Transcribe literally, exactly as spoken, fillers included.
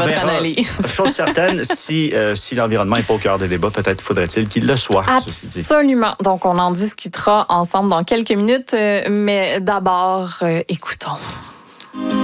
votre verra. analyse. Chose certaine, si, euh, si l'environnement n'est pas au cœur des débats, peut-être faudrait-il qu'il le soit. Absolument. Donc, on en discutera ensemble dans quelques minutes. Euh, mais d'abord, euh, écoutons.